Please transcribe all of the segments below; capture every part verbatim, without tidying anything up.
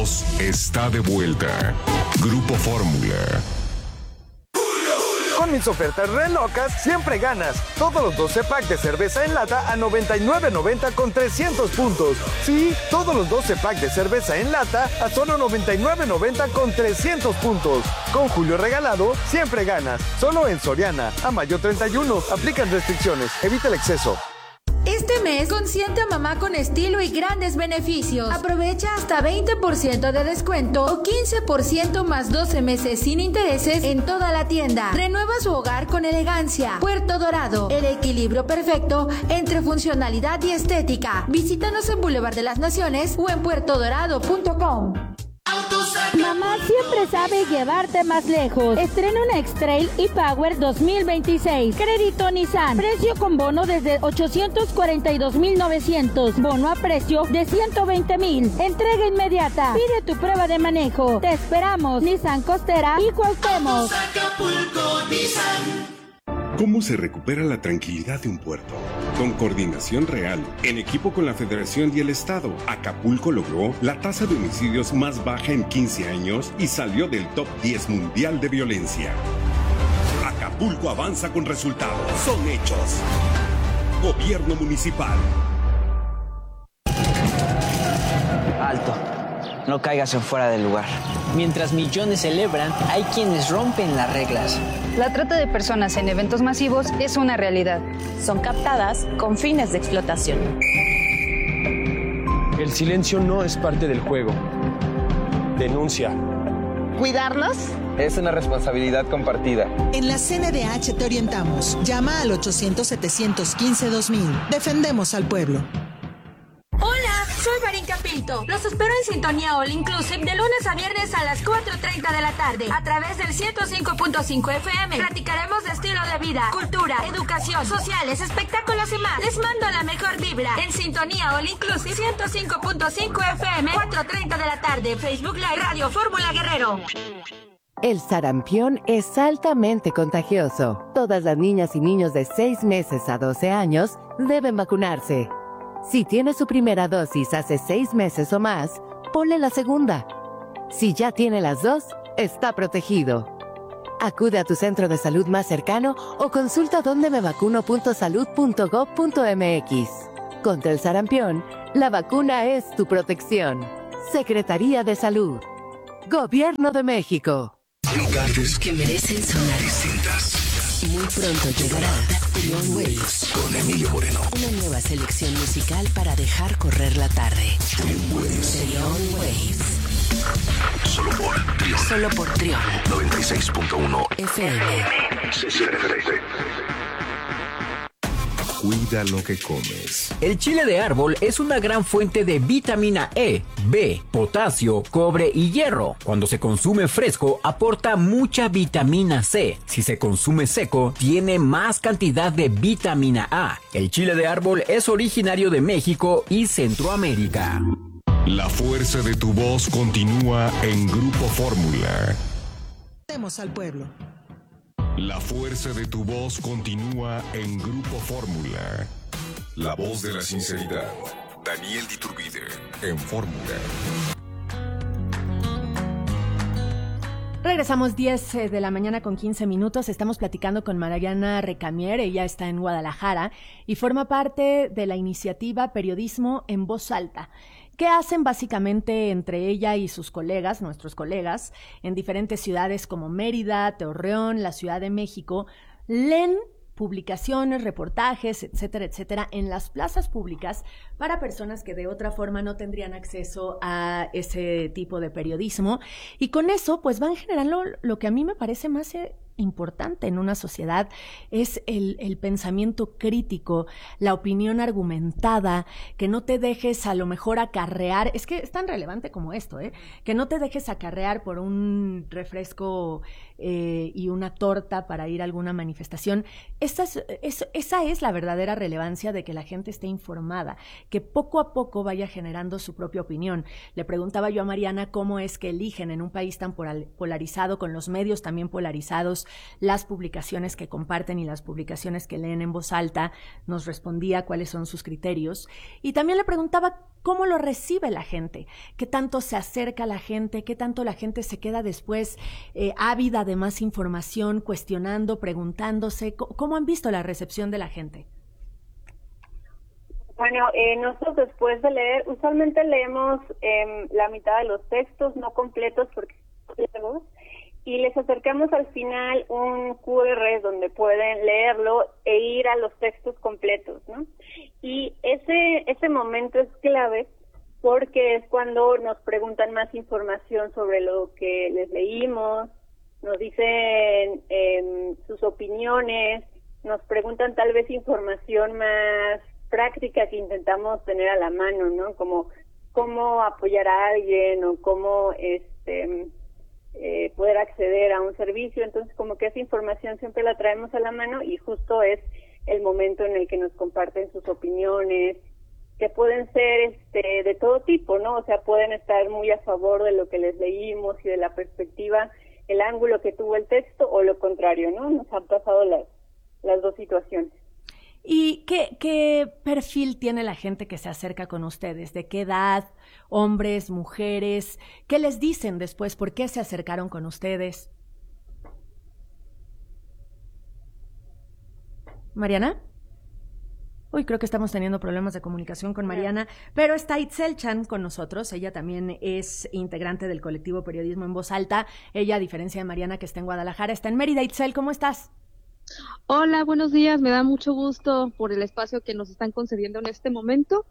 voz está de vuelta. Grupo Fórmula. Con mis ofertas re locas, siempre ganas. Todos los doce packs de cerveza en lata a noventa y nueve noventa con trescientos puntos. Sí, todos los doce packs de cerveza en lata a solo noventa y nueve noventa con trescientos puntos. Con Julio Regalado, siempre ganas. Solo en Soriana. A mayo treinta y uno. Aplican restricciones. Evita el exceso. Este mes, consiente a mamá con estilo y grandes beneficios. Aprovecha hasta veinte por ciento de descuento o quince por ciento más doce meses sin intereses en toda la tienda. Renueva su hogar con elegancia. Puerto Dorado, el equilibrio perfecto entre funcionalidad y estética. Visítanos en Boulevard de las Naciones o en puerto dorado punto com. Mamá siempre sabe llevarte más lejos. Estrena una X-Trail e-Power dos mil veintiséis. Crédito Nissan. Precio con bono desde ochocientos cuarenta y dos mil novecientos. Bono a precio de ciento veinte mil. Entrega inmediata. Pide tu prueba de manejo. Te esperamos. Nissan Costera y Cuauhtémoc. ¿Cómo se recupera la tranquilidad de un puerto? Con coordinación real, en equipo con la Federación y el Estado, Acapulco logró la tasa de homicidios más baja en quince años y salió del top diez mundial de violencia. Acapulco avanza con resultados. Son hechos. Gobierno municipal. Alto. No caigas en fuera del lugar. Mientras millones celebran, hay quienes rompen las reglas. La trata de personas en eventos masivos es una realidad. Son captadas con fines de explotación. El silencio no es parte del juego. Denuncia. ¿Cuidarnos? Es una responsabilidad compartida. En la C N D H te orientamos. Llama al ochocientos, setecientos quince, dos mil. Defendemos al pueblo. Hola, soy Marinka Pinto. Los espero en Sintonía All Inclusive de lunes a viernes a las cuatro treinta de la tarde a través del ciento cinco punto cinco F M. Platicaremos de estilo de vida, cultura, educación, sociales, espectáculos y más. Les mando la mejor vibra en Sintonía All Inclusive ciento cinco punto cinco F M, cuatro treinta de la tarde. Facebook Live Radio Fórmula Guerrero. El sarampión es altamente contagioso. Todas las niñas y niños de seis meses a doce años deben vacunarse. Si tiene su primera dosis hace seis meses o más, ponle la segunda. Si ya tiene las dos, está protegido. Acude a tu centro de salud más cercano o consulta donde me vacuno punto salud punto gob punto m x. Contra el sarampión, la vacuna es tu protección. Secretaría de Salud. Gobierno de México. Lugares que merecen sonar distintas. Muy pronto llegará Trion Waves con Emilio Moreno. Una nueva selección musical para dejar correr la tarde. Trion Waves. Trion Waves. Solo por Trion. Solo por Trion. noventa y seis punto uno F M. Cuida lo que comes. El chile de árbol es una gran fuente de vitamina E, B, potasio, cobre y hierro. Cuando se consume fresco, aporta mucha vitamina C. Si se consume seco, tiene más cantidad de vitamina A. El chile de árbol es originario de México y Centroamérica. La fuerza de tu voz continúa en Grupo Fórmula. Defendemos al pueblo. La fuerza de tu voz continúa en Grupo Fórmula. La voz de la sinceridad. Daniel Diturbide en Fórmula. Regresamos diez de la mañana con quince minutos. Estamos platicando con Mariana Recamier. Ella está en Guadalajara y forma parte de la iniciativa Periodismo en Voz Alta. ¿Qué hacen básicamente entre ella y sus colegas, nuestros colegas, en diferentes ciudades como Mérida, Torreón, la Ciudad de México? Leen publicaciones, reportajes, etcétera, etcétera, en las plazas públicas para personas que de otra forma no tendrían acceso a ese tipo de periodismo. Y con eso, pues van generando lo que a mí me parece más eh, importante en una sociedad, es el, el pensamiento crítico, la opinión argumentada, que no te dejes a lo mejor acarrear, es que es tan relevante como esto, ¿eh? Que no te dejes acarrear por un refresco eh, y una torta para ir a alguna manifestación. Esa es, es, esa es la verdadera relevancia de que la gente esté informada, que poco a poco vaya generando su propia opinión. Le preguntaba yo a Mariana cómo es que eligen en un país tan polarizado, con los medios también polarizados, nosotros las publicaciones que comparten y las publicaciones que leen en voz alta, nos respondía cuáles son sus criterios y también le preguntaba cómo lo recibe la gente, qué tanto se acerca a la gente, qué tanto la gente se queda después eh, ávida de más información, cuestionando, preguntándose, ¿cómo han visto la recepción de la gente? Bueno, eh, nosotros después de leer, usualmente leemos eh, la mitad de los textos, no completos porque son largos, y les acercamos al final un cu erre donde pueden leerlo e ir a los textos completos, ¿no? Y ese ese momento es clave porque es cuando nos preguntan más información sobre lo que les leímos, nos dicen eh, sus opiniones, nos preguntan tal vez información más práctica que intentamos tener a la mano, ¿no? Como cómo apoyar a alguien o cómo este eh, poder acceder a un servicio. Entonces, como que esa información siempre la traemos a la mano y justo es el momento en el que nos comparten sus opiniones, que pueden ser este de todo tipo, ¿no? O sea, pueden estar muy a favor de lo que les leímos y de la perspectiva, el ángulo que tuvo el texto o lo contrario, ¿no? Nos han pasado las las dos situaciones. ¿Y qué, qué perfil tiene la gente que se acerca con ustedes? ¿De qué edad? ¿Hombres, mujeres? ¿Qué les dicen después? ¿Por qué se acercaron con ustedes? ¿Mariana? Uy, creo que estamos teniendo problemas de comunicación con Mariana, pero está Itzel Chan con nosotros. Ella también es integrante del colectivo Periodismo en Voz Alta. Ella, a diferencia de Mariana, que está en Guadalajara, está en Mérida. Itzel, ¿cómo estás? Hola, buenos días. Me da mucho gusto por el espacio que nos están concediendo en este momento.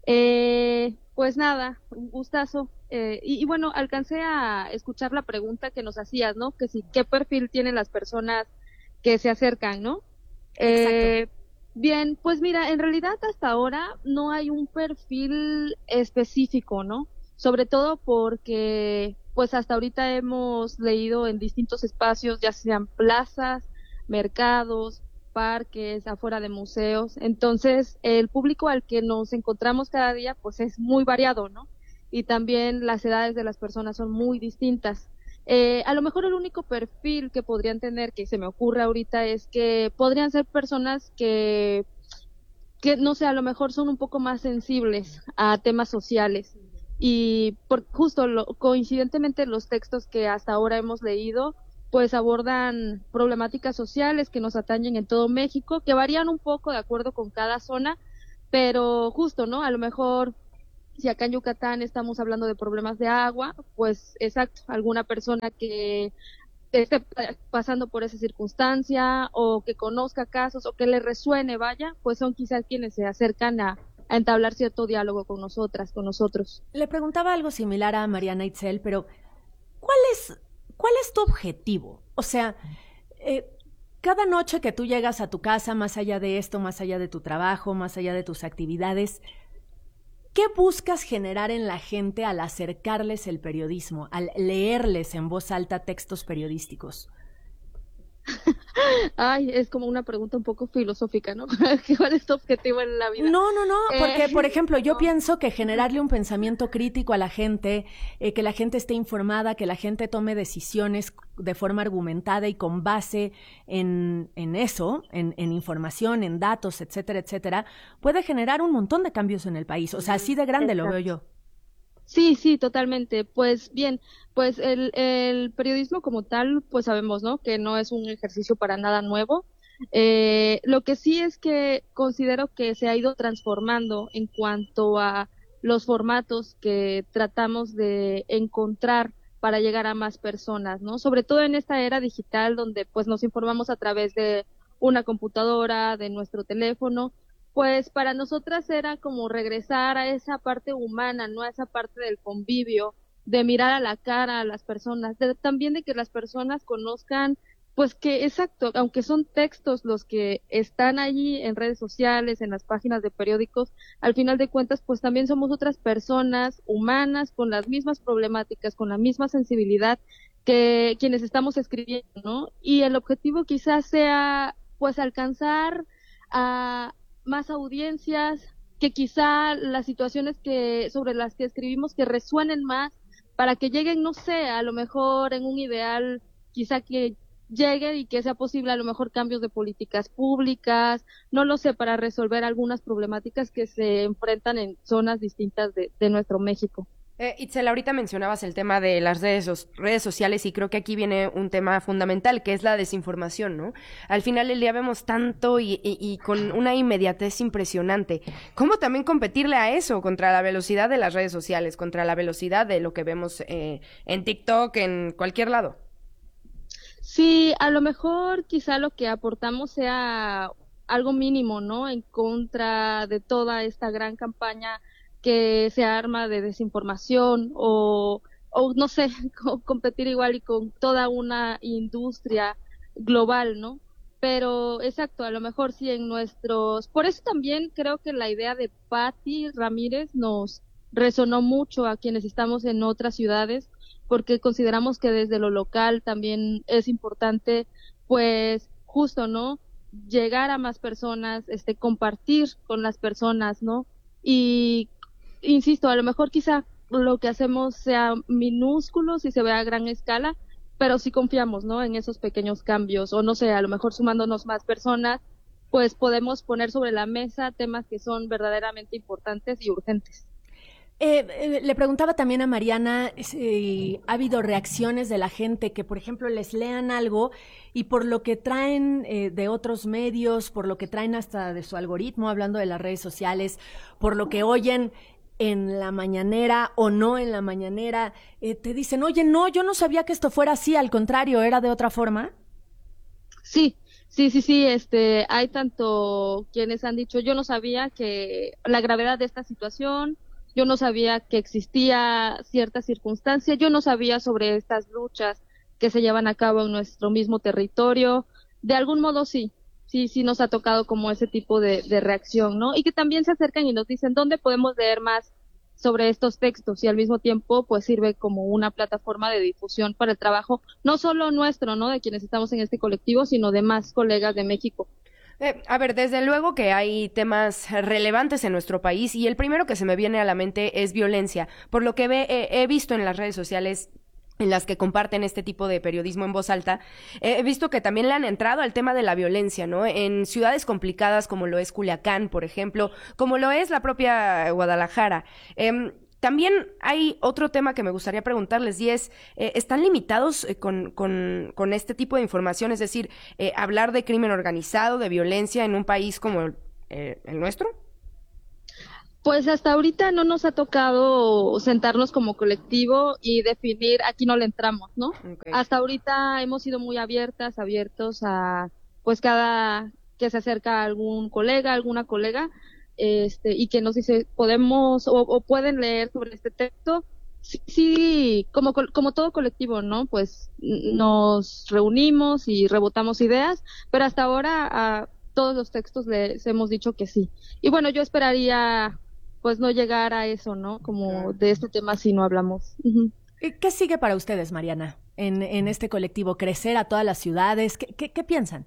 Eh, pues nada, un gustazo. Eh, y, y bueno, alcancé a escuchar la pregunta que nos hacías, ¿no? Que si, ¿qué perfil tienen las personas que se acercan, ¿no? Eh, bien, pues mira, en realidad hasta ahora no hay un perfil específico, ¿no? Sobre todo porque, pues hasta ahorita hemos leído en distintos espacios, ya sean plazas, mercados, parques, afuera de museos. Entonces, el público al que nos encontramos cada día, pues es muy variado, ¿no? Y también las edades de las personas son muy distintas. Eh, a lo mejor el único perfil que podrían tener, que se me ocurre ahorita, es que podrían ser personas que, que no sé, a lo mejor son un poco más sensibles a temas sociales. Y por, justo lo, coincidentemente los textos que hasta ahora hemos leído, pues abordan problemáticas sociales que nos atañen en todo México, que varían un poco de acuerdo con cada zona, pero justo, ¿no? A lo mejor, si acá en Yucatán estamos hablando de problemas de agua, pues exacto, alguna persona que esté pasando por esa circunstancia o que conozca casos o que le resuene, vaya, pues son quizás quienes se acercan a, a entablar cierto diálogo con nosotras, con nosotros. Le preguntaba algo similar a Mariana Itzel, pero ¿cuál es... ¿Cuál es tu objetivo? O sea, eh, cada noche que tú llegas a tu casa, más allá de esto, más allá de tu trabajo, más allá de tus actividades, ¿qué buscas generar en la gente al acercarles el periodismo, al leerles en voz alta textos periodísticos? Ay, es como una pregunta un poco filosófica, ¿no? ¿Cuál es tu objetivo en la vida? No, no, no, porque, eh, por ejemplo, yo no. pienso que generarle un pensamiento crítico a la gente, eh, que la gente esté informada, que la gente tome decisiones de forma argumentada y con base en, en eso, en, en información, en datos, etcétera, etcétera, puede generar un montón de cambios en el país. O sea, así de grande Exacto. Lo veo yo. Sí, sí, totalmente. Pues bien, pues el, el periodismo como tal, pues sabemos, ¿no? Que no es un ejercicio para nada nuevo. Eh, lo que sí es que considero que se ha ido transformando en cuanto a los formatos que tratamos de encontrar para llegar a más personas, ¿no? Sobre todo en esta era digital donde pues nos informamos a través de una computadora, de nuestro teléfono. Pues para nosotras era como regresar a esa parte humana, no a esa parte del convivio, de mirar a la cara a las personas, de, también de que las personas conozcan, pues que exacto, aunque son textos los que están allí en redes sociales, en las páginas de periódicos, al final de cuentas pues también somos otras personas humanas con las mismas problemáticas, con la misma sensibilidad que quienes estamos escribiendo, ¿no? Y el objetivo quizás sea pues alcanzar a más audiencias, que quizá las situaciones que sobre las que escribimos que resuenen más, para que lleguen, no sé, a lo mejor en un ideal, quizá que llegue y que sea posible a lo mejor cambios de políticas públicas, no lo sé, para resolver algunas problemáticas que se enfrentan en zonas distintas de, de nuestro México. Eh, Itzel, ahorita mencionabas el tema de las redes, redes sociales y creo que aquí viene un tema fundamental, que es la desinformación, ¿no? Al final del día vemos tanto y, y, y con una inmediatez impresionante. ¿Cómo también competirle a eso contra la velocidad de las redes sociales, contra la velocidad de lo que vemos eh, en TikTok, en cualquier lado? Sí, a lo mejor quizá lo que aportamos sea algo mínimo, ¿no? En contra de toda esta gran campaña que se arma de desinformación o, o no sé, competir igual y con toda una industria global, ¿no? Pero exacto, a lo mejor sí en nuestros... Por eso también creo que la idea de Patti Ramírez nos resonó mucho a quienes estamos en otras ciudades, porque consideramos que desde lo local también es importante, pues, justo, ¿no? Llegar a más personas, este, compartir con las personas, ¿no? Y insisto, a lo mejor quizá lo que hacemos sea minúsculo si se ve a gran escala, pero sí confiamos, ¿no? En esos pequeños cambios, o no sé, a lo mejor sumándonos más personas, pues podemos poner sobre la mesa temas que son verdaderamente importantes y urgentes. Eh, eh, le preguntaba también a Mariana si ha habido reacciones de la gente que, por ejemplo, les lean algo y por lo que traen eh, de otros medios, por lo que traen hasta de su algoritmo, hablando de las redes sociales, por lo que oyen en la mañanera o no en la mañanera, eh, te dicen, oye, no, yo no sabía que esto fuera así, al contrario, ¿era de otra forma? Sí, sí, sí, sí, este, hay tanto quienes han dicho, yo no sabía que la gravedad de esta situación, yo no sabía que existía cierta circunstancia, yo no sabía sobre estas luchas que se llevan a cabo en nuestro mismo territorio. De algún modo sí, sí, sí nos ha tocado como ese tipo de, de reacción, ¿no? Y que también se acercan y nos dicen, ¿dónde podemos leer más sobre estos textos? Y al mismo tiempo, pues sirve como una plataforma de difusión para el trabajo, no solo nuestro, ¿no? De quienes estamos en este colectivo, sino de más colegas de México. Eh, a ver, desde luego que hay temas relevantes en nuestro país y el primero que se me viene a la mente es violencia. Por lo que ve, eh, he visto en las redes sociales en las que comparten este tipo de periodismo en voz alta, eh, he visto que también le han entrado al tema de la violencia, ¿no? En ciudades complicadas como lo es Culiacán, por ejemplo, como lo es la propia Guadalajara. Eh, También hay otro tema que me gustaría preguntarles y es, eh, ¿están limitados eh, con, con, con este tipo de información? Es decir, eh, hablar de crimen organizado, de violencia en un país como eh, el nuestro. Pues hasta ahorita no nos ha tocado sentarnos como colectivo y definir, aquí no le entramos, ¿no? Okay. Hasta ahorita hemos sido muy abiertas, abiertos a, pues cada que se acerca a algún colega, alguna colega, Este, y que nos dice, podemos o, o pueden leer sobre este texto, sí, sí, como, como todo colectivo, ¿no? Pues nos reunimos y rebotamos ideas, pero hasta ahora a todos los textos les hemos dicho que sí. Y bueno, yo esperaría pues no llegar a eso, ¿no? Como de este tema si no hablamos. Uh-huh. ¿Qué sigue para ustedes, Mariana, en, en este colectivo? ¿Crecer a todas las ciudades? ¿Qué, qué, qué piensan?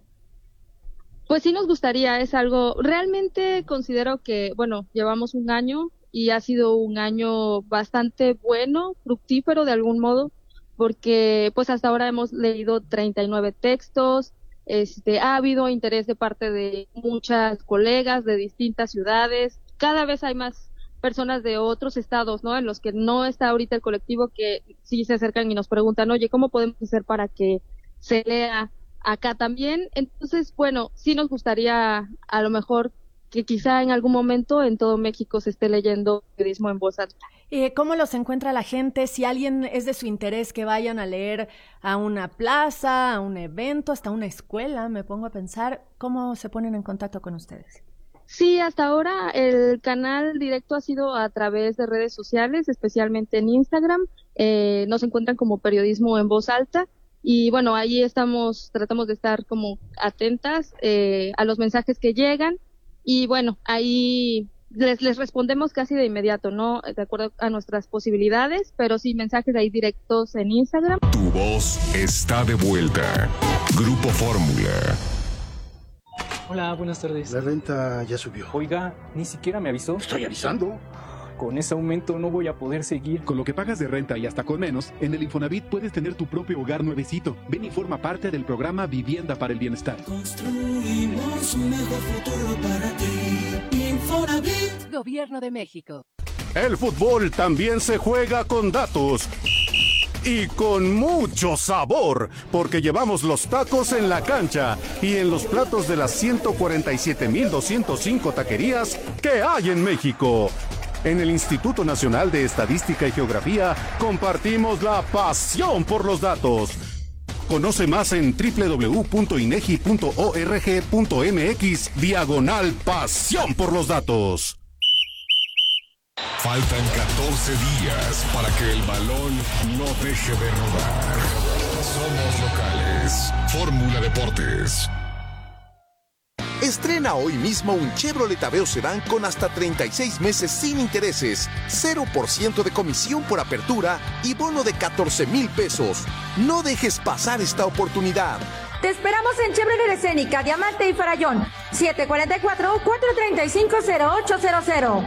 Pues sí nos gustaría, es algo, realmente considero que, bueno, llevamos un año y ha sido un año bastante bueno, fructífero de algún modo, porque pues hasta ahora hemos leído treinta y nueve textos, este, ha habido interés de parte de muchas colegas de distintas ciudades, cada vez hay más personas de otros estados, ¿no? En los que no está ahorita el colectivo, que sí se acercan y nos preguntan, oye, ¿cómo podemos hacer para que se lea acá también? Entonces, bueno, sí nos gustaría a lo mejor que quizá en algún momento en todo México se esté leyendo periodismo en voz alta. Eh, ¿Cómo los encuentra la gente? Si alguien es de su interés que vayan a leer a una plaza, a un evento, hasta una escuela, me pongo a pensar, ¿cómo se ponen en contacto con ustedes? Sí, hasta ahora el canal directo ha sido a través de redes sociales, especialmente en Instagram. Eh, nos encuentran como Periodismo en Voz Alta. Y bueno, ahí estamos, tratamos de estar como atentas eh, a los mensajes que llegan y bueno, ahí les, les respondemos casi de inmediato, ¿no? De acuerdo a nuestras posibilidades, pero sí mensajes ahí directos en Instagram. Tu voz está de vuelta. Grupo Fórmula. Hola, buenas tardes. La renta ya subió. Oiga, ni siquiera me avisó. Estoy avisando. con ese aumento no voy a poder seguir. Con lo que pagas de renta y hasta con menos, en el Infonavit puedes tener tu propio hogar nuevecito. Ven y forma parte del programa Vivienda para el Bienestar. Construimos un mejor futuro para ti. Infonavit. Gobierno de México. El fútbol también se juega con datos. Y con mucho sabor, porque llevamos los tacos en la cancha y en los platos de las ciento cuarenta y siete mil doscientos cinco taquerías que hay en México. En el Instituto Nacional de Estadística y Geografía compartimos la pasión por los datos. Conoce más en doble u doble u doble u punto inegi punto org punto mx diagonal pasión por los datos. Faltan catorce días para que el balón no deje de rodar. Somos locales. Fórmula Deportes. Estrena hoy mismo un Chevrolet Aveo Sedán con hasta treinta y seis meses sin intereses, cero por ciento de comisión por apertura y bono de catorce mil pesos. No dejes pasar esta oportunidad. Te esperamos en Chevrolet Escénica, Diamante y Farallón. siete cuatro cuatro, cuatro tres cinco, cero ocho cero cero.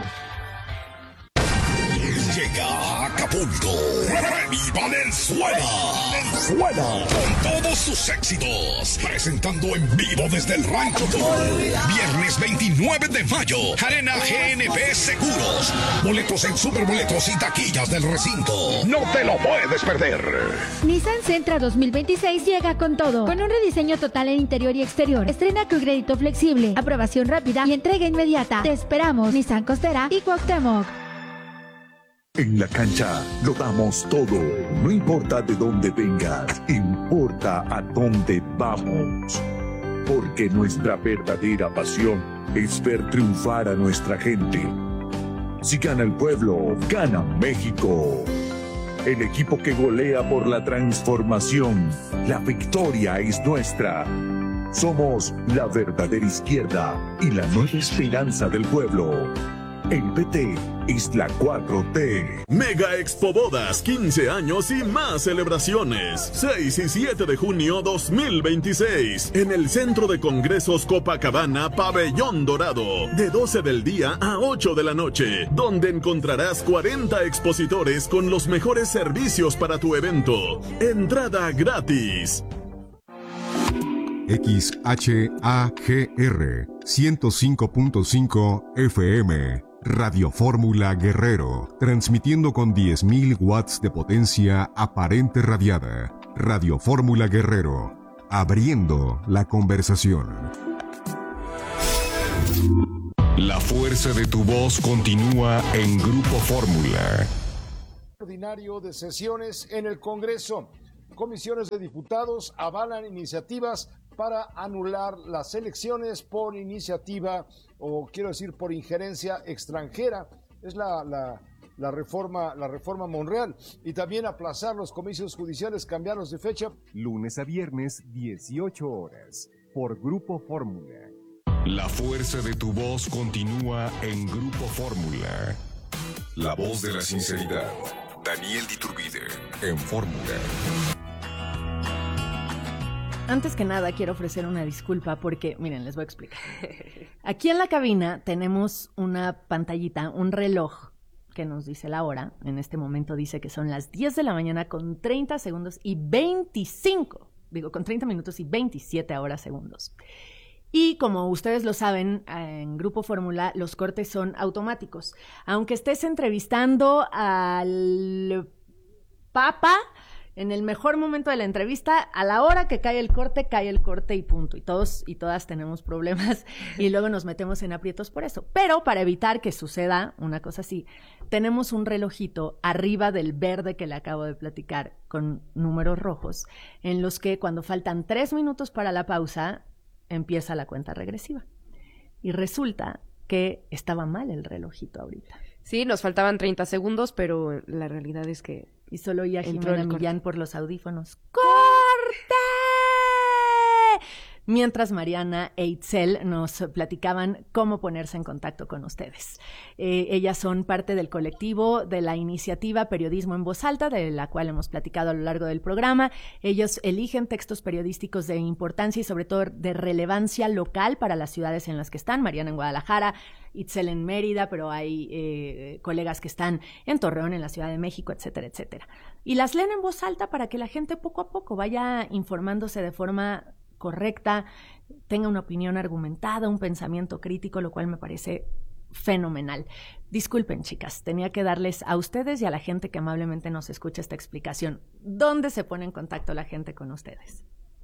Llega a Acapulco, Remy Valenzuela. Valenzuela. Con todos sus éxitos. Presentando en vivo desde el Rancho Tour. Viernes veintinueve de mayo. Arena G N P Seguros. Boletos en Superboletos y taquillas del recinto. No te lo puedes perder. Nissan Sentra dos mil veintiséis llega con todo. Con un rediseño total en interior y exterior. Estrena con crédito flexible, aprobación rápida y entrega inmediata. Te esperamos. Nissan Costera y Cuauhtémoc. En la cancha lo damos todo. No importa de dónde vengas, importa a dónde vamos. Porque nuestra verdadera pasión es ver triunfar a nuestra gente. Si gana el pueblo, gana México. El equipo que golea por la transformación. La victoria es nuestra. Somos la verdadera izquierda y la nueva esperanza del pueblo. El P T es la cuatro T. Mega Expo Bodas, quince años y más celebraciones. seis y siete de junio dos mil veintiséis. En el Centro de Congresos Copacabana, Pabellón Dorado. De doce del día a ocho de la noche. Donde encontrarás cuarenta expositores con los mejores servicios para tu evento. Entrada gratis. X H A G R ciento cinco punto cinco F M. Radio Fórmula Guerrero, transmitiendo con diez mil watts de potencia aparente radiada. Radio Fórmula Guerrero, abriendo la conversación. La fuerza de tu voz continúa en Grupo Fórmula. Ordinario de sesiones en el Congreso. Comisiones de diputados avalan iniciativas para anular las elecciones por iniciativa, o quiero decir por injerencia extranjera. Es la, la, la reforma la reforma Monreal. Y también aplazar los comicios judiciales, cambiarlos de fecha. Lunes a viernes, dieciocho horas, por Grupo Fórmula. La fuerza de tu voz continúa en Grupo Fórmula. La voz de la sinceridad. Daniel Iturbide, en Fórmula. Antes que nada, quiero ofrecer una disculpa porque, miren, les voy a explicar. Aquí en la cabina tenemos una pantallita, un reloj que nos dice la hora. En este momento dice que son las diez de la mañana con treinta segundos y veinticinco. Digo, con treinta minutos y veintisiete ahora segundos. Y como ustedes lo saben, en Grupo Fórmula los cortes son automáticos. Aunque estés entrevistando al Papa, en el mejor momento de la entrevista, a la hora que cae el corte, cae el corte y punto. Y todos y todas tenemos problemas y luego nos metemos en aprietos por eso. Pero para evitar que suceda una cosa así, tenemos un relojito arriba del verde que le acabo de platicar con números rojos, en los que cuando faltan tres minutos para la pausa, empieza la cuenta regresiva. Y resulta que estaba mal el relojito ahorita. Sí, nos faltaban treinta segundos, pero la realidad es que... Y solo oía Jimena Millán por los audífonos. ¡Corte! mientras Mariana e Itzel nos platicaban cómo ponerse en contacto con ustedes. Eh, ellas son parte del colectivo de la iniciativa Periodismo en Voz Alta, de la cual hemos platicado a lo largo del programa. Ellos eligen textos periodísticos de importancia y sobre todo de relevancia local para las ciudades en las que están. Mariana en Guadalajara, Itzel en Mérida, pero hay eh, colegas que están en Torreón, en la Ciudad de México, etcétera, etcétera. Y las leen en voz alta para que la gente poco a poco vaya informándose de forma correcta, tenga una opinión argumentada, un pensamiento crítico, lo cual me parece fenomenal. Disculpen, chicas, tenía que darles a ustedes y a la gente que amablemente nos escucha esta explicación. ¿Dónde se pone en contacto la gente con ustedes?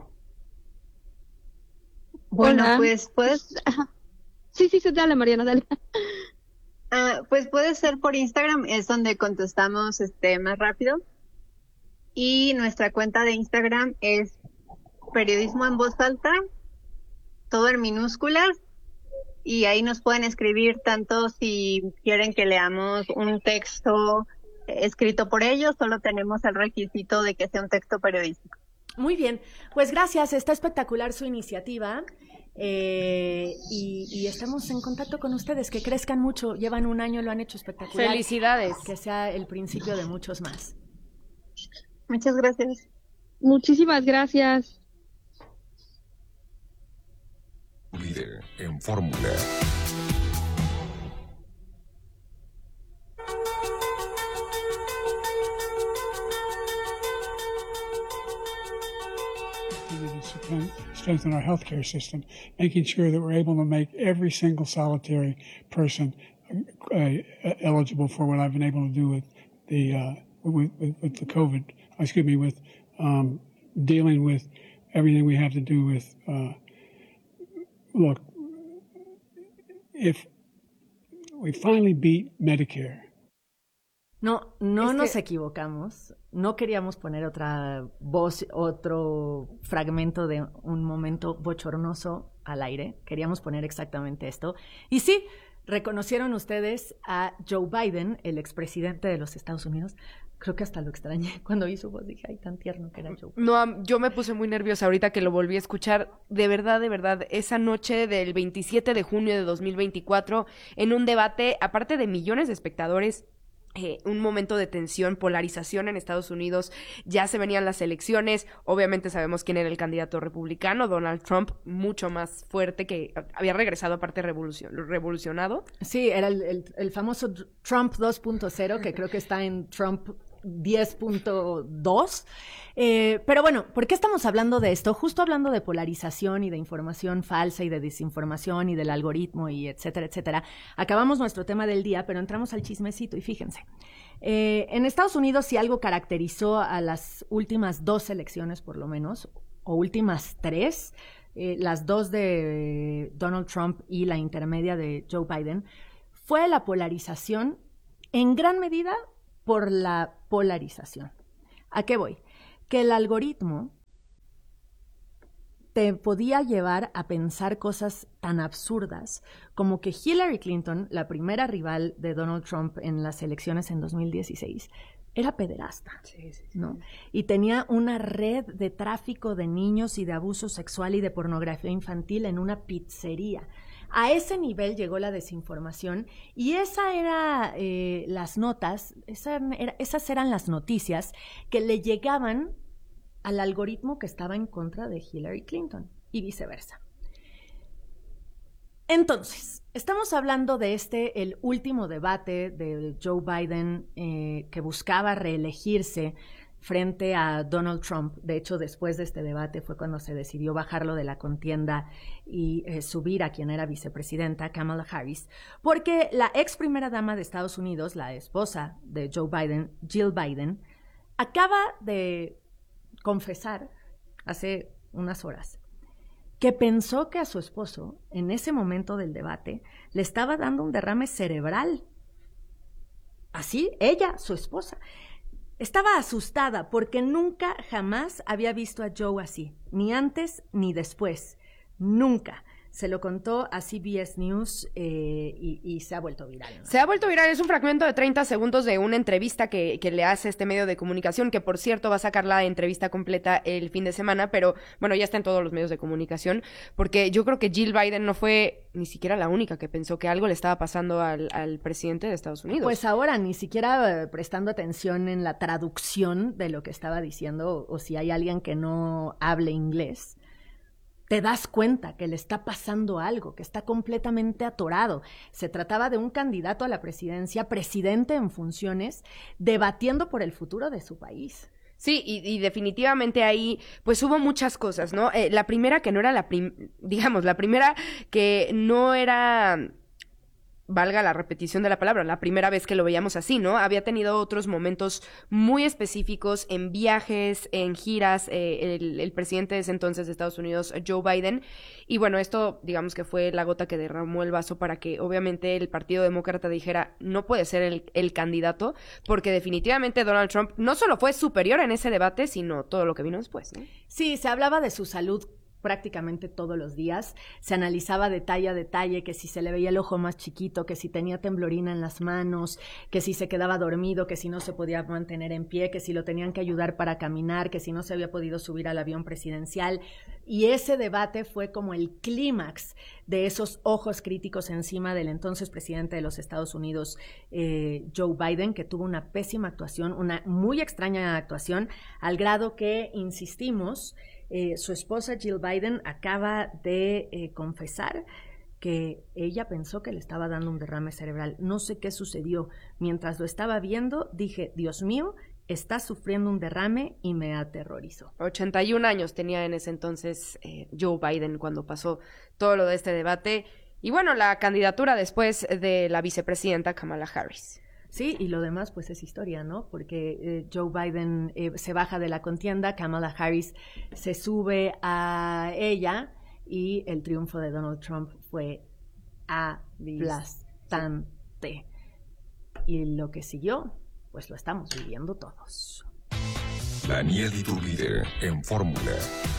Bueno, Hola. pues puedes... Sí, sí, sí, dale, Mariana, dale. Ah, pues puede ser por Instagram, es donde contestamos este más rápido. Y nuestra cuenta de Instagram es Periodismo en Voz Alta, todo en minúsculas. Y ahí nos pueden escribir tanto si quieren que leamos un texto escrito por ellos, solo tenemos el requisito de que sea un texto periodístico. Muy bien, pues gracias, está espectacular su iniciativa. Eh, y, y estamos en contacto con ustedes, que crezcan mucho, llevan un año, lo han hecho espectacular. Felicidades. Que sea el principio de muchos más. Muchas gracias. Muchísimas gracias. Líder en fórmula. Strengthen our healthcare system, making sure that we're able to make every single solitary person uh, eligible for what I've been able to do with the uh, with, with, with the COVID. Excuse me, with um, dealing with everything we have to do with. Uh, look, if we finally beat Medicare. No, no Es nos que- equivocamos. No queríamos poner otra voz, otro fragmento de un momento bochornoso al aire. Queríamos poner exactamente esto. Y sí, reconocieron ustedes a Joe Biden, el expresidente de los Estados Unidos. Creo que hasta lo extrañé cuando hizo voz. Dije, ay, tan tierno que era Joe. No, am- yo me puse muy nerviosa ahorita que lo volví a escuchar. De verdad, de verdad, esa noche del veintisiete de junio de dos mil veinticuatro, en un debate, aparte de millones de espectadores, eh, un momento de tensión, polarización en Estados Unidos, ya se venían las elecciones, obviamente sabemos quién era el candidato republicano, Donald Trump, mucho más fuerte, que había regresado aparte revolucion- revolucionado. Sí, era el, el, el famoso Trump dos punto cero, que creo que está en Trump diez punto dos. Eh, pero bueno, ¿por qué estamos hablando de esto? Justo hablando de polarización y de información falsa y de desinformación y del algoritmo y etcétera, etcétera. Acabamos nuestro tema del día, pero entramos al chismecito y fíjense. Eh, en Estados Unidos, si algo caracterizó a las últimas dos elecciones, por lo menos, o últimas tres, eh, las dos de Donald Trump y la intermedia de Joe Biden, fue la polarización, en gran medida por la polarización. ¿A qué voy? Que el algoritmo te podía llevar a pensar cosas tan absurdas como que Hillary Clinton, la primera rival de Donald Trump en las elecciones en dos mil dieciséis, era pederasta, Sí, sí, sí. ¿no? Y tenía una red de tráfico de niños y de abuso sexual y de pornografía infantil en una pizzería. A ese nivel llegó la desinformación y esa era eh, las notas, esa era, esas eran las noticias que le llegaban al algoritmo que estaba en contra de Hillary Clinton y viceversa. Entonces, estamos hablando de este, el último debate de Joe Biden eh, que buscaba reelegirse frente a Donald Trump. De hecho, después de este debate fue cuando se decidió bajarlo de la contienda y eh, subir a quien era vicepresidenta, Kamala Harris, porque la ex primera dama de Estados Unidos, la esposa de Joe Biden, Jill Biden, acaba de confesar hace unas horas que pensó que a su esposo, en ese momento del debate, le estaba dando un derrame cerebral. Así, ella, su esposa. Estaba asustada porque nunca jamás había visto a Joe así, ni antes ni después, nunca. se lo contó a C B S News eh, y, y se ha vuelto viral, ¿no? Se ha vuelto viral, es un fragmento de treinta segundos de una entrevista que, que le hace este medio de comunicación, que por cierto va a sacar la entrevista completa el fin de semana, pero bueno, ya está en todos los medios de comunicación, porque yo creo que Jill Biden no fue ni siquiera la única que pensó que algo le estaba pasando al, al presidente de Estados Unidos. Pues ahora ni siquiera prestando atención en la traducción de lo que estaba diciendo, o, o si hay alguien que no hable inglés, te das cuenta que le está pasando algo, que está completamente atorado. Se trataba de un candidato a la presidencia, presidente en funciones, debatiendo por el futuro de su país. Sí, y, y definitivamente ahí, pues hubo muchas cosas, ¿no? Eh, la primera que no era la, prim- digamos, la primera que no era... valga la repetición de la palabra, la primera vez que lo veíamos así, ¿no? Había tenido otros momentos muy específicos en viajes, en giras, eh, el, el presidente de ese entonces de Estados Unidos, Joe Biden, y bueno, esto digamos que fue la gota que derramó el vaso para que obviamente el Partido Demócrata dijera, no puede ser el, el candidato, porque definitivamente Donald Trump no solo fue superior en ese debate, sino todo lo que vino después, ¿no? Sí, se hablaba de su salud prácticamente todos los días, se analizaba detalle a detalle, que si se le veía el ojo más chiquito, que si tenía temblorina en las manos, que si se quedaba dormido, que si no se podía mantener en pie, que si lo tenían que ayudar para caminar, que si no se había podido subir al avión presidencial, y ese debate fue como el clímax de esos ojos críticos encima del entonces presidente de los Estados Unidos, eh, Joe Biden, que tuvo una pésima actuación, una muy extraña actuación, al grado que, insistimos, Eh, su esposa Jill Biden acaba de eh, confesar que ella pensó que le estaba dando un derrame cerebral. No sé qué sucedió. Mientras lo estaba viendo, dije, Dios mío, está sufriendo un derrame, y me aterrorizó. ochenta y un años tenía en ese entonces eh, Joe Biden cuando pasó todo lo de este debate. Y bueno, la candidatura después de la vicepresidenta Kamala Harris. Sí, y lo demás pues es historia, ¿no? Porque eh, Joe Biden eh, se baja de la contienda, Kamala Harris se sube a ella, y el triunfo de Donald Trump fue aplastante. Y lo que siguió, pues lo estamos viviendo todos. Daniel Iturbide en Fórmula.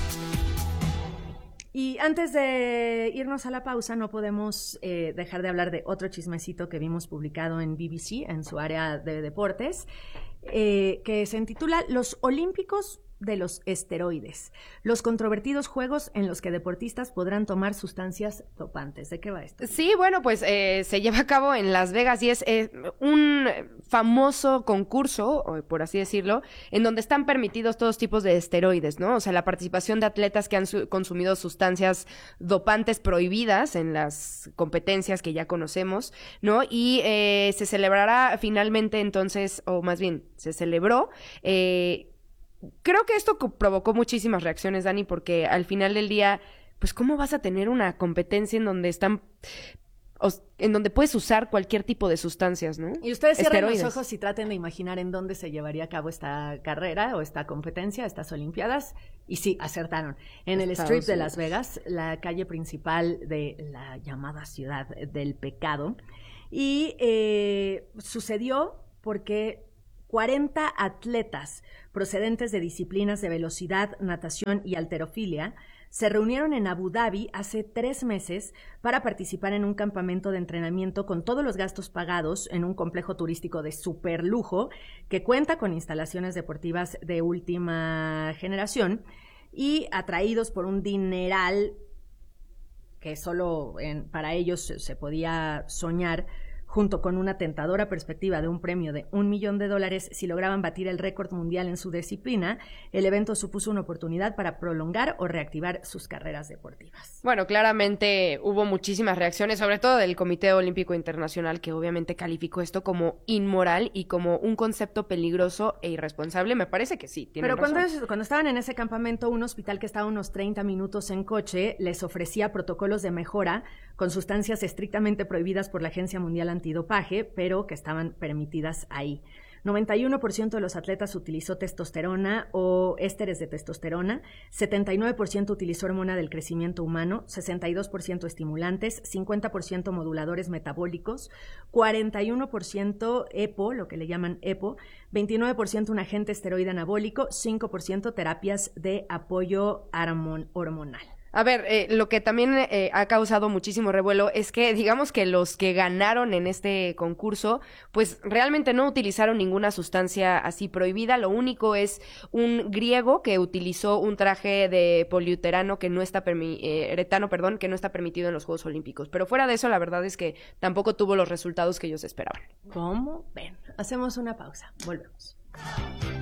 Y antes de irnos a la pausa, no podemos eh, dejar de hablar de otro chismecito que vimos publicado en B B C, en su área de deportes, eh, que se intitula Los Olímpicos de los esteroides, los controvertidos juegos en los que deportistas podrán tomar sustancias dopantes. ¿De qué va esto? Sí, bueno, pues eh, se lleva a cabo en Las Vegas y es eh, un famoso concurso, por así decirlo, en donde están permitidos todos tipos de esteroides, ¿no? O sea, la participación de atletas que han su- consumido sustancias dopantes prohibidas en las competencias que ya conocemos, ¿no? Y eh, se celebrará finalmente entonces, o más bien, se celebró... Eh, Creo que esto co- provocó muchísimas reacciones, Dani, porque al final del día, pues, ¿cómo vas a tener una competencia en donde están, o, en donde puedes usar cualquier tipo de sustancias, ¿no? Y ustedes cierren Esteroides. los ojos y traten de imaginar en dónde se llevaría a cabo esta carrera o esta competencia, estas Olimpiadas. Y sí, acertaron. En el Estados Strip de Unidos. Las Vegas, la calle principal de la llamada Ciudad del Pecado. Y eh, sucedió porque cuarenta atletas procedentes de disciplinas de velocidad, natación y halterofilia se reunieron en Abu Dhabi hace tres meses para participar en un campamento de entrenamiento con todos los gastos pagados en un complejo turístico de super lujo que cuenta con instalaciones deportivas de última generación, y atraídos por un dineral que solo en, para ellos se, se podía soñar, junto con una tentadora perspectiva de un premio de un millón de dólares si lograban batir el récord mundial en su disciplina, el evento supuso una oportunidad para prolongar o reactivar sus carreras deportivas. Bueno, claramente hubo muchísimas reacciones, sobre todo del Comité Olímpico Internacional, que obviamente calificó esto como inmoral y como un concepto peligroso e irresponsable. Me parece que sí, tienen Pero cuando, razón. es- cuando estaban en ese campamento, un hospital que estaba a unos treinta minutos en coche les ofrecía protocolos de mejora con sustancias estrictamente prohibidas por la Agencia Mundial Antidopaje, pero que estaban permitidas ahí. noventa y uno por ciento de los atletas utilizó testosterona o ésteres de testosterona, setenta y nueve por ciento utilizó hormona del crecimiento humano, sesenta y dos por ciento estimulantes, cincuenta por ciento moduladores metabólicos, cuarenta y uno por ciento EPO, lo que le llaman EPO, veintinueve por ciento un agente esteroide anabólico, cinco por ciento terapias de apoyo hormon- hormonal. A ver, eh, lo que también eh, ha causado muchísimo revuelo es que, digamos que los que ganaron en este concurso, pues realmente no utilizaron ninguna sustancia así prohibida. Lo único es un griego que utilizó un traje de poliuretano que no está permi- eh, retano, perdón, que no está permitido en los Juegos Olímpicos. Pero fuera de eso, la verdad es que tampoco tuvo los resultados que ellos esperaban. ¿Cómo? Ven, hacemos una pausa. Volvemos.